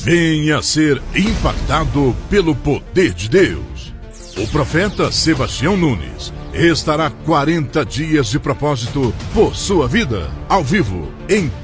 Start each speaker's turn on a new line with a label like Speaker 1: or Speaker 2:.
Speaker 1: Venha ser impactado pelo poder de Deus. O profeta Sebastião Nunes estará 40 dias de propósito por sua vida, ao vivo, em